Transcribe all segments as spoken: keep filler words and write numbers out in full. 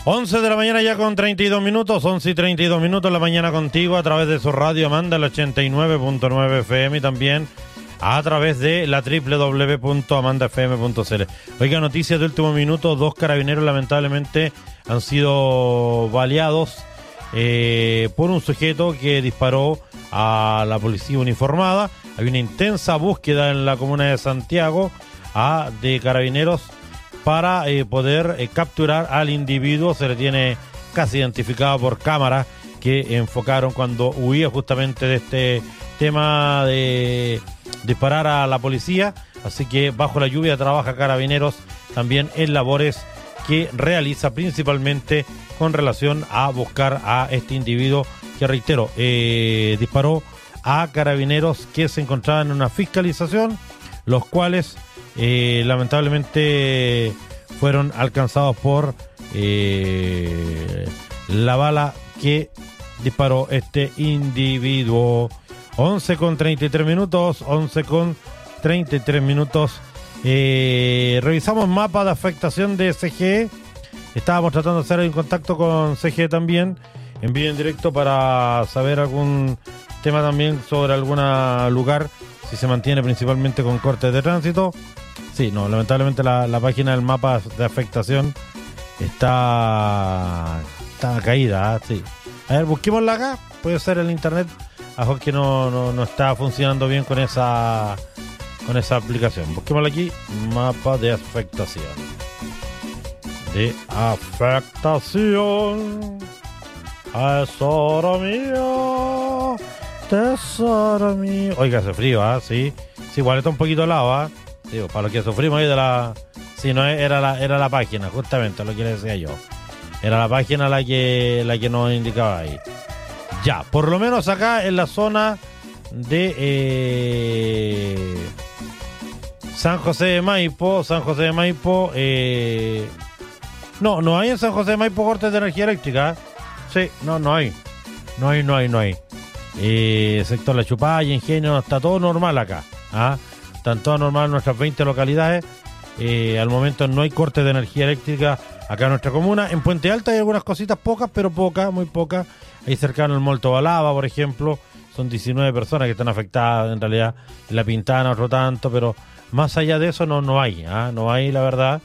once de la mañana ya con treinta y dos minutos, once y treinta y dos minutos la mañana contigo a través de su radio Amanda, el ochenta y nueve punto nueve F M y también a través de la doble u doble u doble u punto amanda f m punto c l. Oiga, noticias de último minuto, dos carabineros lamentablemente han sido baleados eh, por un sujeto que disparó a la policía uniformada. Hay una intensa búsqueda en la comuna de Santiago a, de carabineros para eh, poder eh, capturar al individuo. Se le tiene casi identificado por cámara que enfocaron cuando huía justamente de este tema de disparar a la policía. Así que bajo la lluvia trabaja Carabineros también en labores que realiza principalmente con relación a buscar a este individuo que, reitero, eh, disparó a carabineros que se encontraban en una fiscalización, los cuales Eh, lamentablemente fueron alcanzados por eh, la bala que disparó este individuo. once con treinta y tres minutos, once con treinta y tres minutos. Eh, revisamos mapa de afectación de C G E. Estábamos tratando de hacer un contacto con C G E también, en vivo en directo, para saber algún tema también sobre algún lugar, si se mantiene principalmente con cortes de tránsito. Sí, no, lamentablemente la, la página del mapa de afectación está, está caída, ¿eh? Sí. A ver, busquémosla acá, puede ser el internet, a lo mejor que no, no, no está funcionando bien con esa con esa aplicación. Busquémosla aquí, mapa de afectación. De afectación. Tesoro mío, tesoro mío. Oiga, hace frío, ¿ah? ¿eh? Sí, sí, igual está un poquito helado, ¿ah? ¿eh? Digo, para lo que sufrimos ahí de la... Sí, no, era la, era la página, justamente lo que le decía yo. Era la página la que, la que nos indicaba ahí. Ya, por lo menos acá en la zona de eh, San José de Maipo, San José de Maipo, eh, no, no hay en San José de Maipo cortes de energía eléctrica. Sí, no, no hay. No hay, no hay, no hay. Eh, sector La Chupalla, Ingenio, está todo normal acá. ¿Ah? Están todas normales en nuestras veinte localidades. Eh, al momento no hay cortes de energía eléctrica acá en nuestra comuna. En Puente Alta hay algunas cositas, pocas, pero pocas, muy pocas. Ahí cercano al Molto Balaba, por ejemplo, son diecinueve personas que están afectadas en realidad. En La Pintana otro tanto, pero más allá de eso no, no hay, ¿eh? No hay, la verdad.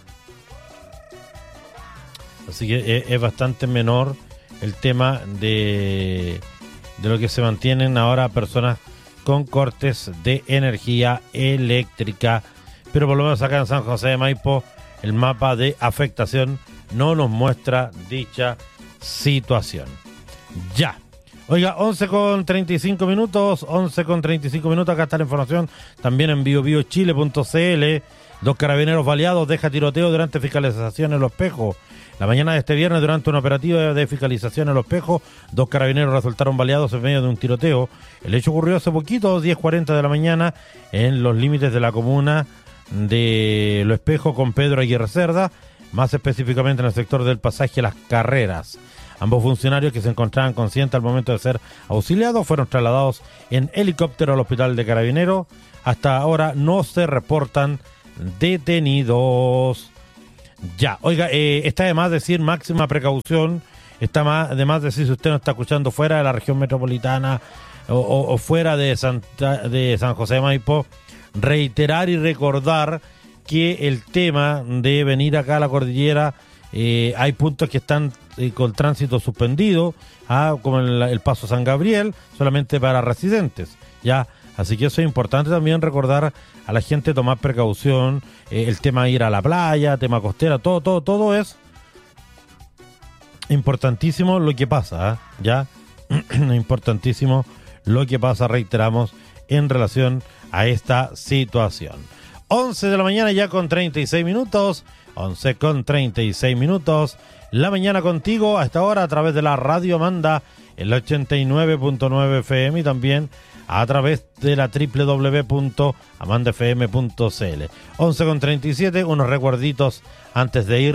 Así que es, es bastante menor el tema de, de lo que se mantienen ahora personas con cortes de energía eléctrica. Pero por lo menos acá en San José de Maipo el mapa de afectación no nos muestra dicha situación. Ya. Oiga, once con treinta y cinco minutos, once con treinta y cinco minutos, acá está la información también en bio bio chile punto c l. Dos carabineros baleados, deja tiroteo durante fiscalización en Los Pejos. La mañana de este viernes, durante una operativa de fiscalización en Los Pejos, dos carabineros resultaron baleados en medio de un tiroteo. El hecho ocurrió hace poquito, diez cuarenta de la mañana, en los límites de la comuna de Los Espejos con Pedro Aguirre Cerda, más específicamente en el sector del pasaje Las Carreras. Ambos funcionarios, que se encontraban conscientes al momento de ser auxiliados, fueron trasladados en helicóptero al hospital de Carabineros. Hasta ahora no se reportan detenidos. Ya, oiga, eh, está de más decir máxima precaución, está más, de más decir, si usted no está escuchando fuera de la región metropolitana o, o, o fuera de, Santa, de San José de Maipo, reiterar y recordar que el tema de venir acá a la cordillera, eh, hay puntos que están eh, con tránsito suspendido, ah, como el, el Paso San Gabriel, solamente para residentes, ya. Así que eso es importante también recordar a la gente, tomar precaución, eh, el tema de ir a la playa, tema costera, todo, todo, todo es importantísimo lo que pasa, ¿eh? Ya, importantísimo lo que pasa, reiteramos, en relación a esta situación. once de la mañana ya con treinta y seis minutos, once con treinta y seis minutos, la mañana contigo a esta hora a través de la Radio Amanda, el ochenta y nueve punto nueve F M y también a través de la doble u doble u doble u punto amanda f m punto c l. once con treinta y siete, unos recuerditos antes de ir.